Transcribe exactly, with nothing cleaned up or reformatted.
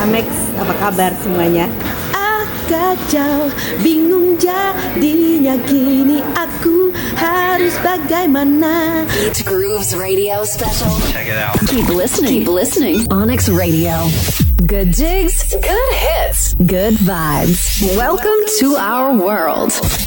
Amex, apa kabar semuanya? Ah, kacau, bingung jadinya gini, aku harus bagaimana? Beach Grooves Radio Special. Check it out. Keep listening. Keep listening. Onyx Radio. Good jigs, good hits, good vibes. Welcome to our world.